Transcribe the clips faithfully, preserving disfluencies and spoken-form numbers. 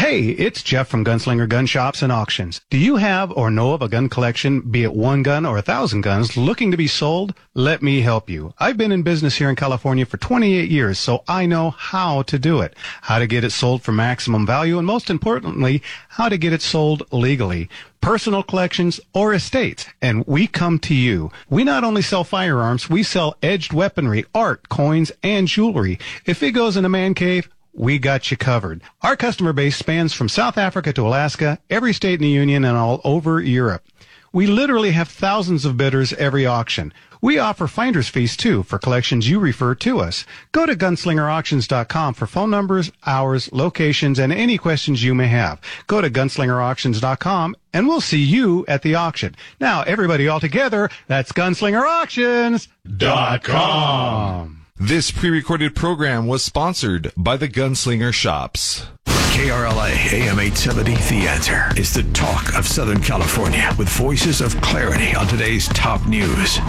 Hey, it's Jeff from Gunslinger Gun Shops and Auctions. Do you have or know of a gun collection, be it one gun or a thousand guns, looking to be sold? Let me help you. I've been in business here in California for twenty-eight years, so I know how to do it. How to get it sold for maximum value, and most importantly, how to get it sold legally. Personal collections or estates, and we come to you. We not only sell firearms, we sell edged weaponry, art, coins, and jewelry. If it goes in a man cave, we got you covered. Our customer base spans from South Africa to Alaska, every state in the Union, and all over Europe. We literally have thousands of bidders every auction. We offer finder's fees, too, for collections you refer to us. Go to gunslinger auctions dot com for phone numbers, hours, locations, and any questions you may have. Go to gunslinger auctions dot com, and we'll see you at the auction. Now, everybody all together, that's gunslinger auctions dot com. This pre-recorded program was sponsored by the Gunslinger Shops. K R L A A M eight seventy, The Answer is the talk of Southern California with voices of clarity on today's top news.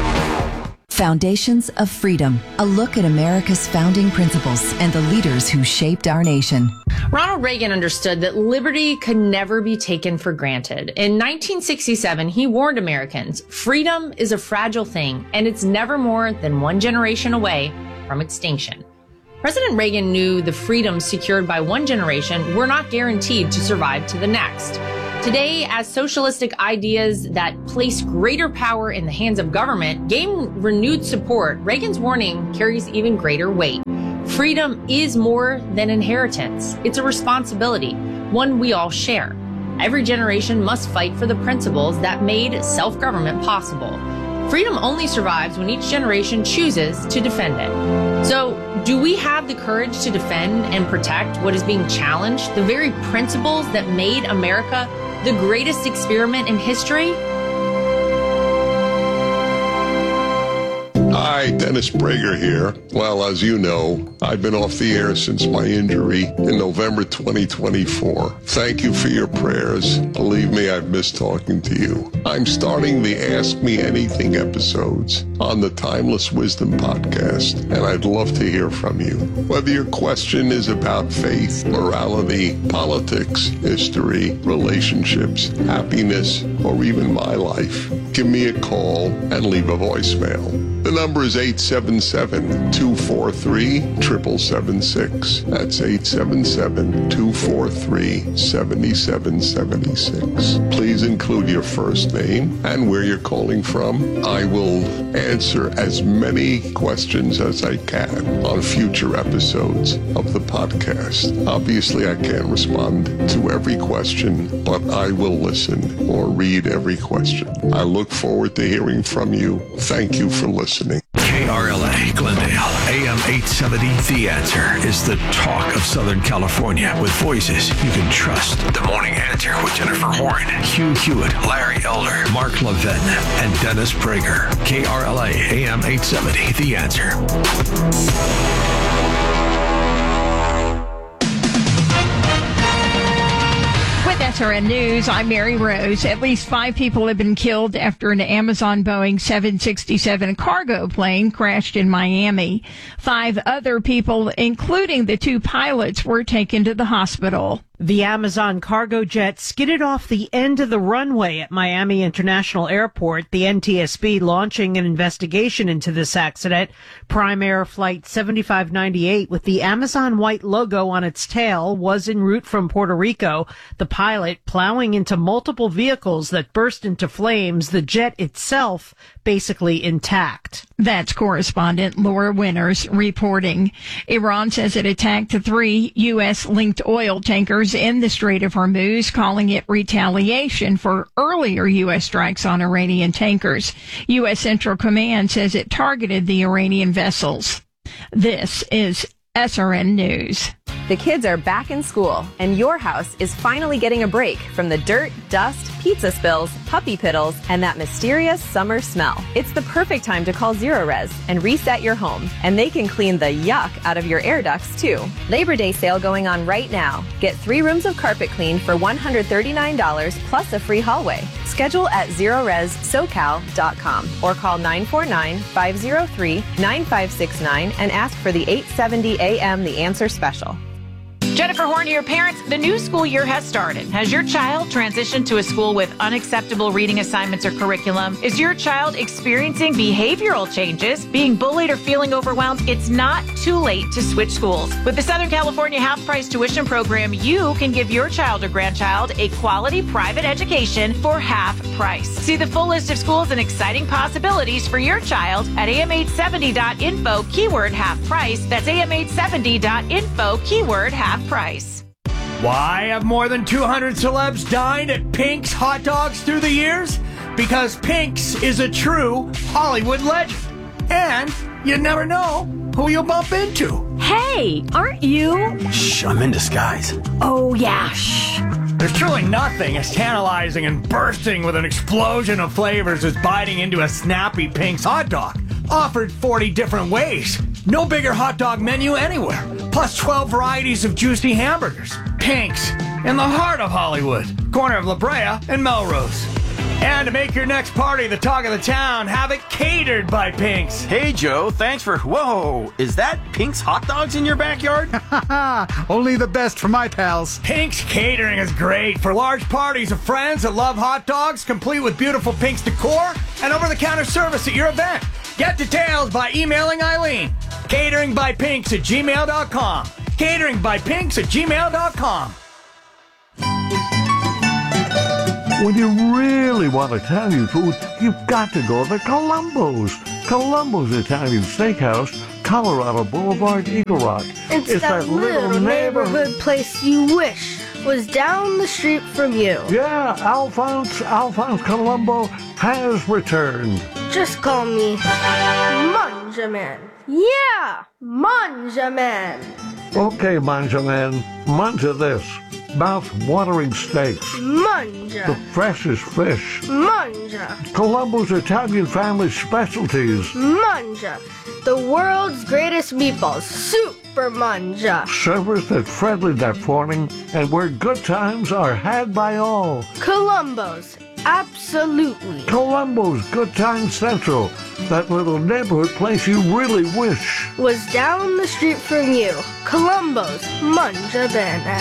Foundations of Freedom, a look at America's founding principles and the leaders who shaped our nation. Ronald Reagan understood that liberty could never be taken for granted. In nineteen sixty-seven, he warned Americans, freedom is a fragile thing, and it's never more than one generation away from extinction. President Reagan knew the freedoms secured by one generation were not guaranteed to survive to the next. Today, as socialistic ideas that place greater power in the hands of government gain renewed support, Reagan's warning carries even greater weight. Freedom is more than inheritance. It's a responsibility, one we all share. Every generation must fight for the principles that made self-government possible. Freedom only survives when each generation chooses to defend it. So, do we have the courage to defend and protect what is being challenged, the very principles that made America the greatest experiment in history? Hi, Dennis Prager here. Well, as you know, I've been off the air since my injury in November twenty twenty-four. Thank you for your prayers. Believe me, I've missed talking to you. I'm starting the Ask Me Anything episodes on the Timeless Wisdom podcast, and I'd love to hear from you. Whether your question is about faith, morality, politics, history, relationships, happiness, or even my life, give me a call and leave a voicemail. The number is eight seven seven, two four three, seven seven seven six. That's eight seven seven, two four three, seven seven seven six. Please include your first name and where you're calling from. I will answer as many questions as I can on future episodes of the podcast. Obviously, I can't respond to every question, but I will listen or read every question. I look forward to hearing from you. Thank you for listening. K R L A Glendale, A M eight seventy, The Answer is the talk of Southern California with voices you can trust. The Morning Answer with Jennifer Horn, Hugh Hewitt, Larry Elder, Mark Levin, and Dennis Prager. K R L A A M eight seventy, The Answer. S R N News, I'm Mary Rose. At least five people have been killed after an Amazon Boeing seven sixty-seven cargo plane crashed in Miami. Five other people, including the two pilots, were taken to the hospital. The Amazon cargo jet skidded off the end of the runway at Miami International Airport, the N T S B launching an investigation into this accident. Prime Air Flight seventy-five ninety-eight with the Amazon white logo on its tail was en route from Puerto Rico. The pilot plowing into multiple vehicles that burst into flames, the jet itself basically intact. That's correspondent Laura Winters reporting. Iran says it attacked three U S-linked oil tankers in the Strait of Hormuz, calling it retaliation for earlier U S strikes on Iranian tankers. U S Central Command says it targeted the Iranian vessels. This is S R N News. The kids are back in school, and your house is finally getting a break from the dirt, dust, pizza spills, puppy piddles, and that mysterious summer smell. It's the perfect time to call Zerorez and reset your home, and they can clean the yuck out of your air ducts, too. Labor Day sale going on right now. Get three rooms of carpet cleaned for one hundred thirty-nine dollars plus a free hallway. Schedule at zerorez socal dot com or call nine four nine, five zero three, nine five six nine and ask for the eight seventy A M The Answer special. Jennifer Horn here. Parents, the new school year has started. Has your child transitioned to a school with unacceptable reading assignments or curriculum? Is your child experiencing behavioral changes, being bullied, or feeling overwhelmed? It's not too late to switch schools. With the Southern California half-price tuition program, you can give your child or grandchild a quality private education for half price. See the full list of schools and exciting possibilities for your child at A M eight seventy dot info, keyword half price. That's A M eight seventy dot info, keyword half price. Why have more than two hundred celebs dined at Pink's Hot Dogs through the years? Because Pink's is a true Hollywood legend. And you never know who you'll bump into. Hey, aren't you? Shh, I'm in disguise. Oh, yeah, shh. There's truly nothing as tantalizing and bursting with an explosion of flavors as biting into a snappy Pink's hot dog. Offered forty different ways. No bigger hot dog menu anywhere. Plus twelve varieties of juicy hamburgers. Pink's, in the heart of Hollywood. Corner of La Brea and Melrose. And to make your next party the talk of the town, have it catered by Pink's. Hey, Joe, thanks for... Whoa, is that Pink's Hot Dogs in your backyard? Only the best for my pals. Pink's Catering is great for large parties of friends that love hot dogs, complete with beautiful Pink's decor and over-the-counter service at your event. Get details by emailing Eileen. Catering by Pinks at gmail dot com. Catering by Pinks at gmail dot com. When you really want Italian food, you've got to go to Columbo's. Columbo's Italian Steakhouse, Colorado Boulevard, Eagle Rock. It's, it's that, that little, little neighborhood, neighborhood place you wish was down the street from you. Yeah, Alphonse, Alphonse Columbo has returned. Just call me Manjaman. Yeah, Manjaman. Okay, Manjaman, manja this. Mouth-watering steaks. Manja. The freshest fish. Manja. Columbo's Italian family specialties. Manja. The world's greatest meatballs. Super Manja. Servers that friendly that morning and where good times are had by all. Columbo's. Absolutely. Columbo's Good Time Central. That little neighborhood place you really wish was down the street from you. Columbo's Manja Bene.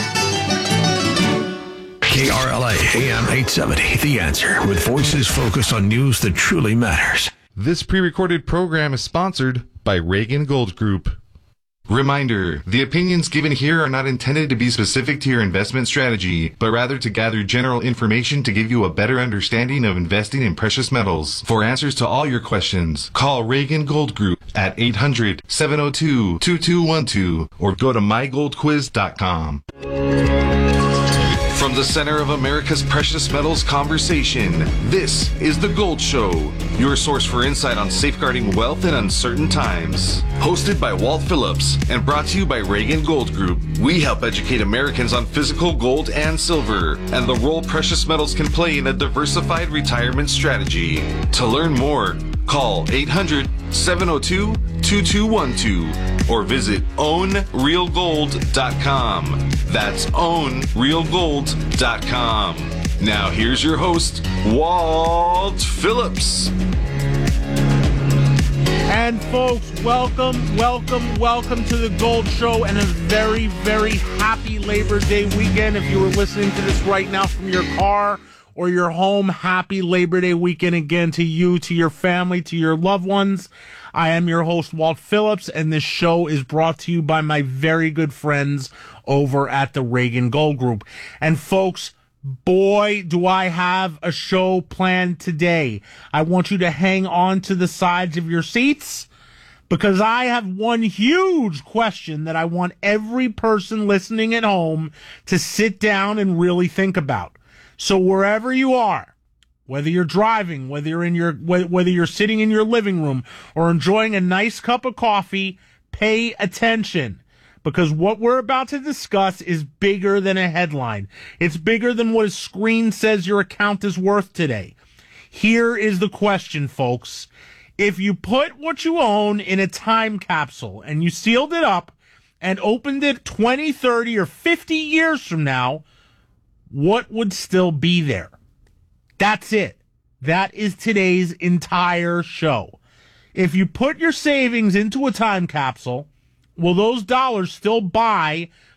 K R L A A M eight seventy, The Answer, with voices focused on news that truly matters. This pre-recorded program is sponsored by Reagan Gold Group. Reminder, the opinions given here are not intended to be specific to your investment strategy, but rather to gather general information to give you a better understanding of investing in precious metals. For answers to all your questions, call Reagan Gold Group at eight hundred, seven oh two, two two one two or go to my gold quiz dot com. From the center of America's precious metals conversation, this is The Gold Show, your source for insight on safeguarding wealth in uncertain times. Hosted by Walt Phillips and brought to you by Reagan Gold Group, we help educate Americans on physical gold and silver and the role precious metals can play in a diversified retirement strategy. To learn more, call eight hundred, seven oh two, two two one two or visit own real gold dot com. That's own real gold dot com. Now here's your host, Walt Phillips. And folks, welcome, welcome, welcome to the Gold Show and a very, very happy Labor Day weekend. If you were listening to this right now from your car or your home, happy Labor Day weekend again to you, to your family, to your loved ones. I am your host, Walt Phillips, and this show is brought to you by my very good friends over at the Reagan Gold Group. And folks, boy, do I have a show planned today. I want you to hang on to the sides of your seats because I have one huge question that I want every person listening at home to sit down and really think about. So wherever you are, whether you're driving, whether you're in your, whether you're sitting in your living room or enjoying a nice cup of coffee, pay attention. Because what we're about to discuss is bigger than a headline. It's bigger than what a screen says your account is worth today. Here is the question, folks. If you put what you own in a time capsule and you sealed it up and opened it twenty, thirty, or fifty years from now, what would still be there? That's it. That is today's entire show. If you put your savings into a time capsule, will those dollars still buy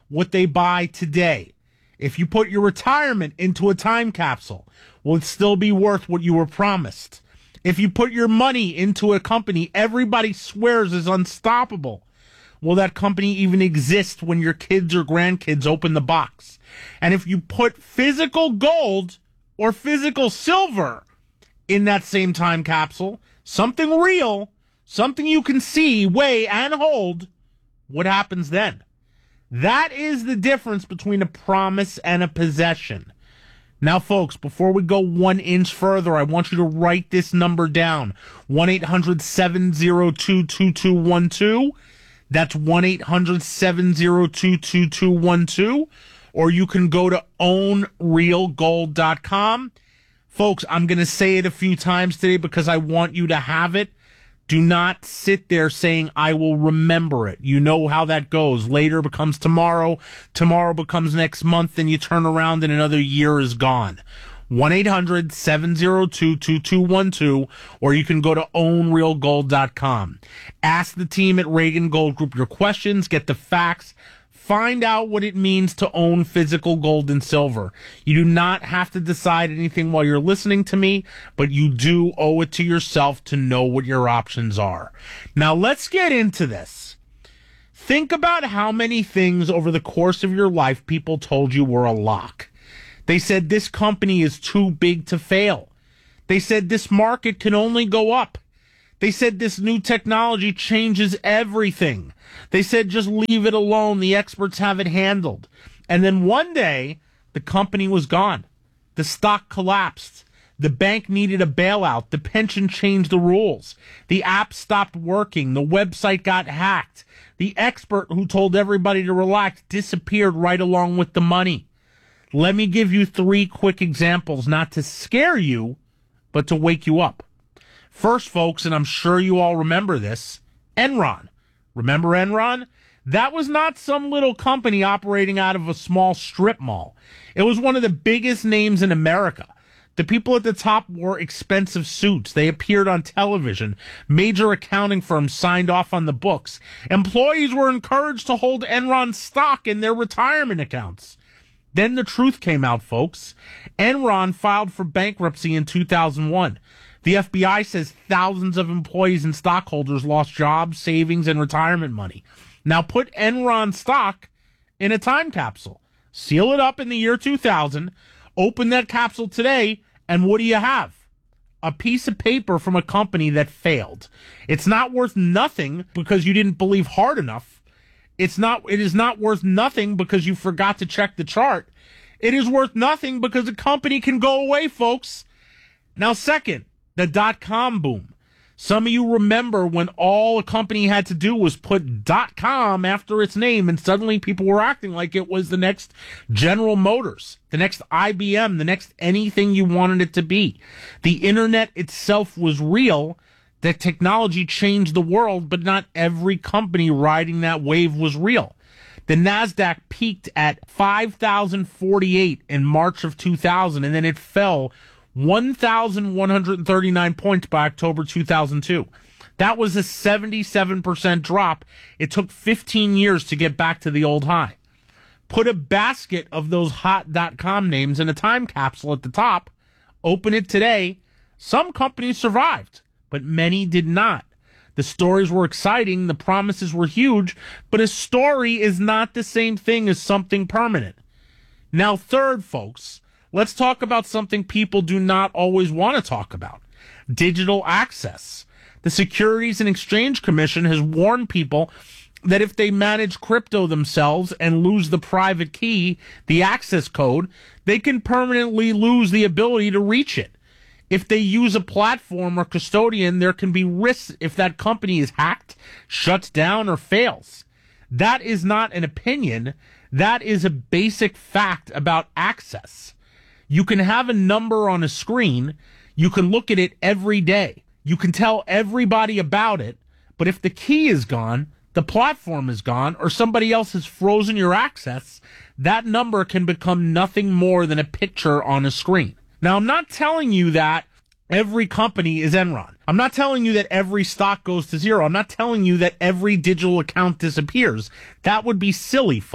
what they buy today? If you put your retirement into a time capsule, will it still be worth what you were promised? If you put your money into a company everybody swears is unstoppable, will that company even exist when your kids or grandkids open the box? And if you put physical gold or physical silver in that same time capsule, something real, something you can see, weigh, and hold, what happens then? That is the difference between a promise and a possession. Now, folks, before we go one inch further, I want you to write this number down. one eight hundred seven oh two two two one two. That's one eight hundred seven oh two two two one two. Or you can go to own real gold dot com. Folks, I'm going to say it a few times today because I want you to have it. Do not sit there saying, I will remember it. You know how that goes. Later becomes tomorrow. Tomorrow becomes next month. Then you turn around and another year is gone. one eight hundred seven oh two two two one two, or you can go to own real gold dot com. Ask the team at Reagan Gold Group your questions. Get the facts. Find out what it means to own physical gold and silver. You do not have to decide anything while you're listening to me, but you do owe it to yourself to know what your options are. Now, let's get into this. Think about how many things over the course of your life people told you were a lock. They said this company is too big to fail. They said this market can only go up. They said this new technology changes everything. They said just leave it alone. The experts have it handled. And then one day, the company was gone. The stock collapsed. The bank needed a bailout. The pension changed the rules. The app stopped working. The website got hacked. The expert who told everybody to relax disappeared right along with the money. Let me give you three quick examples, not to scare you, but to wake you up. First, folks, and I'm sure you all remember this, Enron. Remember Enron? That was not some little company operating out of a small strip mall. It was one of the biggest names in America. The people at the top wore expensive suits. They appeared on television. Major accounting firms signed off on the books. Employees were encouraged to hold Enron stock in their retirement accounts. Then the truth came out, folks. Enron filed for bankruptcy in two thousand one. The F B I says thousands of employees and stockholders lost jobs, savings, and retirement money. Now put Enron stock in a time capsule. Seal it up in the year two thousand. Open that capsule today, and what do you have? A piece of paper from a company that failed. It's not worth nothing because you didn't believe hard enough. It's not, it is not worth nothing because you forgot to check the chart. It is worth nothing because the company can go away, folks. Now, second, the dot-com boom. Some of you remember when all a company had to do was put .com after its name, and suddenly people were acting like it was the next General Motors, the next I B M, the next anything you wanted it to be. The internet itself was real. The technology changed the world, but not every company riding that wave was real. The NASDAQ peaked at five thousand forty-eight in March of two thousand, and then it fell one thousand one hundred thirty-nine points by October two thousand two. That was a seventy-seven percent drop. It took fifteen years to get back to the old high. Put a basket of those hot .com names in a time capsule at the top. Open it today. Some companies survived, but many did not. The stories were exciting. The promises were huge, but a story is not the same thing as something permanent. Now, third, folks, let's talk about something people do not always want to talk about. Digital access. The Securities and Exchange Commission has warned people that if they manage crypto themselves and lose the private key, the access code, they can permanently lose the ability to reach it. If they use a platform or custodian, there can be risks if that company is hacked, shuts down, or fails. That is not an opinion. That is a basic fact about access. You can have a number on a screen. You can look at it every day. You can tell everybody about it. But if the key is gone, the platform is gone, or somebody else has frozen your access, that number can become nothing more than a picture on a screen. Now, I'm not telling you that every company is Enron. I'm not telling you that every stock goes to zero. I'm not telling you that every digital account disappears. That would be silly, folks.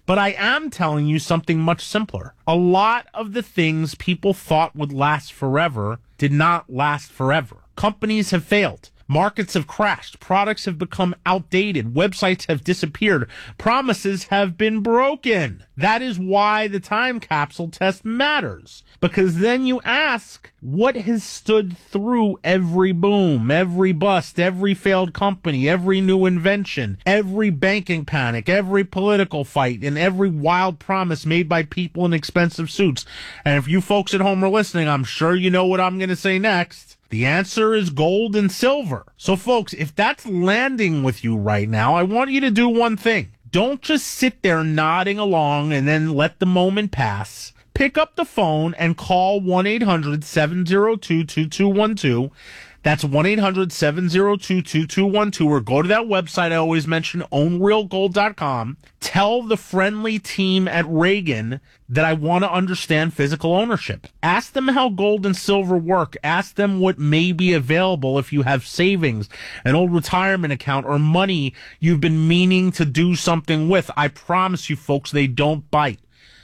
But I am telling you something much simpler. A lot of the things people thought would last forever did not last forever. Companies have failed. Markets have crashed. Products have become outdated. Websites have disappeared. Promises have been broken. That is why the time capsule test matters. Because then you ask, what has stood through every boom, every bust, every failed company, every new invention, every banking panic, every political fight, and every wild promise made by people in expensive suits? And if you folks at home are listening, I'm sure you know what I'm going to say next. The answer is gold and silver. So, folks, if that's landing with you right now, I want you to do one thing. Don't just sit there nodding along and then let the moment pass. Pick up the phone and call one eight hundred seven oh two two two one two. That's one eight hundred seven oh two two two one two, or go to that website I always mention, own real gold dot com. Tell the friendly team at Reagan that I want to understand physical ownership. Ask them how gold and silver work. Ask them what may be available if you have savings, an old retirement account, or money you've been meaning to do something with. I promise you, folks, they don't bite.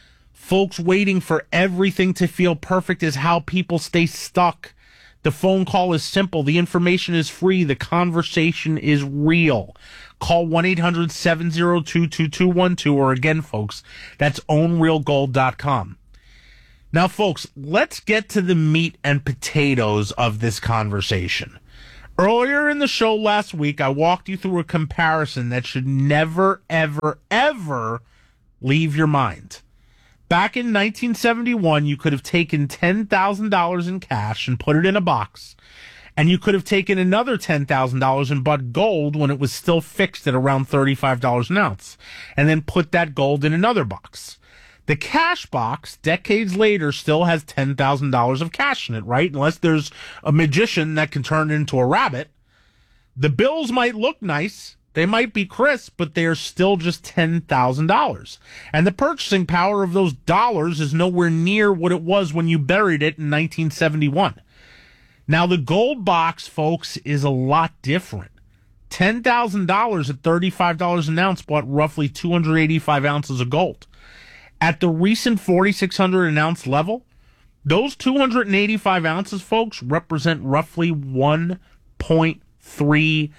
Folks waiting for everything to feel perfect is how people stay stuck. The phone call is simple. The information is free. The conversation is real. Call one eight hundred seven oh two two two one two, or again, folks, that's own real gold dot com. Now, folks, let's get to the meat and potatoes of this conversation. Earlier in the show last week, I walked you through a comparison that should never, ever, ever leave your mind. Back in nineteen seventy-one, you could have taken ten thousand dollars in cash and put it in a box, and you could have taken another ten thousand dollars and bought gold when it was still fixed at around thirty-five dollars an ounce, and then put that gold in another box. The cash box, decades later, still has ten thousand dollars of cash in it, right? Unless there's a magician that can turn it into a rabbit. The bills might look nice. They might be crisp, but they are still just ten thousand dollars. And the purchasing power of those dollars is nowhere near what it was when you buried it in nineteen seventy-one. Now, the gold box, folks, is a lot different. ten thousand dollars at thirty-five dollars an ounce bought roughly two hundred eighty-five ounces of gold. At the recent forty-six hundred an ounce level, those two hundred eighty-five ounces, folks, represent roughly one point three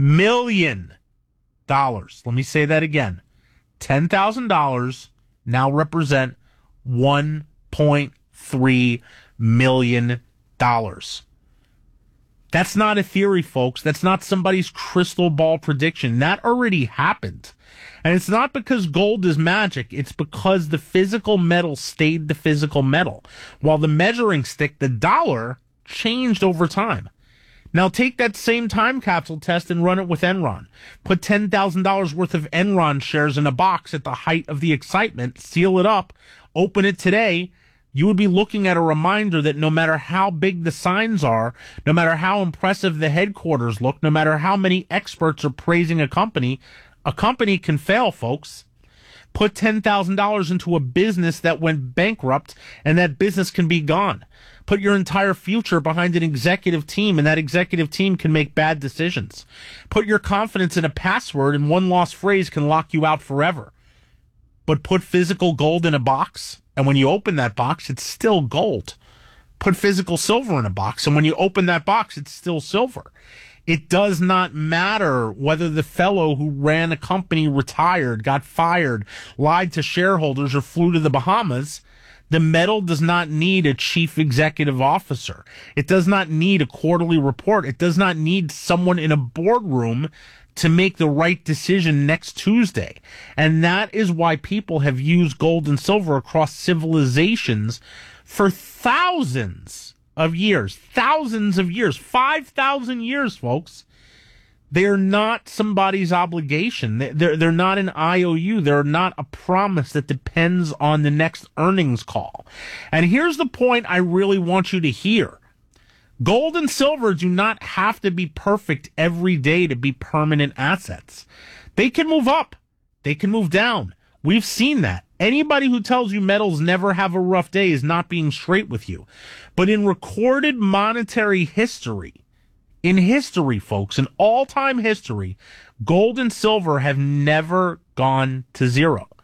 million dollars. Let me say that again. ten thousand dollars now represent one point three million dollars. That's not a theory, folks. That's not somebody's crystal ball prediction. That already happened. And it's not because gold is magic. It's because the physical metal stayed the physical metal, while the measuring stick, the dollar, changed over time. Now take that same time capsule test and run it with Enron. Put ten thousand dollars worth of Enron shares in a box at the height of the excitement, seal it up, open it today. You would be looking at a reminder that no matter how big the signs are, no matter how impressive the headquarters look, no matter how many experts are praising a company, a company can fail, folks. Put ten thousand dollars into a business that went bankrupt, and that business can be gone. Put your entire future behind an executive team, and that executive team can make bad decisions. Put your confidence in a password, and one lost phrase can lock you out forever. But put physical gold in a box, and when you open that box, it's still gold. Put physical silver in a box, and when you open that box, it's still silver. It does not matter whether the fellow who ran a company retired, got fired, lied to shareholders, or flew to the Bahamas. The metal does not need a chief executive officer. It does not need a quarterly report. It does not need someone in a boardroom to make the right decision next Tuesday. And that is why people have used gold and silver across civilizations for thousands of years. Thousands of years. five thousand years, folks. They're not somebody's obligation. They're, they're not an I O U. They're not a promise that depends on the next earnings call. And here's the point I really want you to hear. Gold and silver do not have to be perfect every day to be permanent assets. They can move up. They can move down. We've seen that. Anybody who tells you metals never have a rough day is not being straight with you. But in recorded monetary history, In history, folks, in all-time history, gold and silver have never gone to zero.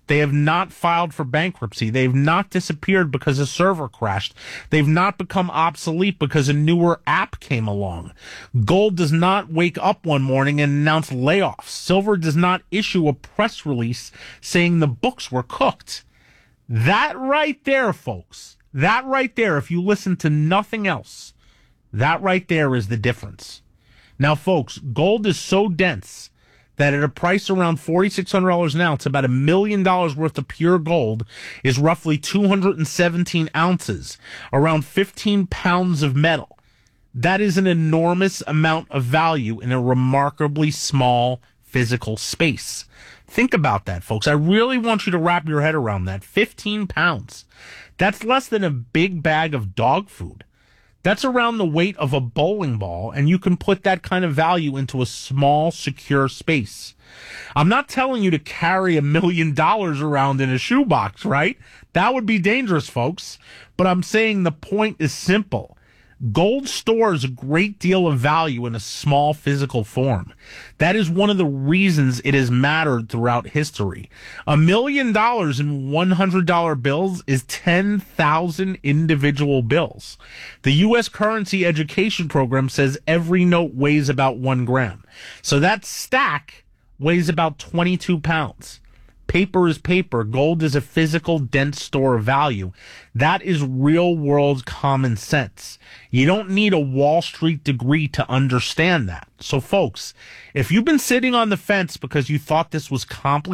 They have not filed for bankruptcy. They've not disappeared because a server crashed. They've not become obsolete because a newer app came along. Gold does not wake up one morning and announce layoffs. Silver does not issue a press release saying the books were cooked. That right there, folks, that right there, if you listen to nothing else, that right there is the difference. Now, folks, gold is so dense that at a price around four thousand six hundred dollars an ounce, about a million dollars worth of pure gold is roughly two hundred seventeen ounces, around fifteen pounds of metal. That is an enormous amount of value in a remarkably small physical space. Think about that, folks. I really want you to wrap your head around that. fifteen pounds. That's less than a big bag of dog food. That's around the weight of a bowling ball, and you can put that kind of value into a small, secure space. I'm not telling you to carry a million dollars around in a shoebox, right? That would be dangerous, folks. But I'm saying the point is simple. Gold stores a great deal of value in a small physical form. That is one of the reasons it has mattered throughout history. A million dollars in one hundred dollar bills is ten thousand individual bills. The U S currency education program says every note weighs about one gram. So that stack weighs about twenty-two pounds. Paper is paper. Gold is a physical, dense store of value. That is real-world common sense. You don't need a Wall Street degree to understand that. So, folks, if you've been sitting on the fence because you thought this was complicated,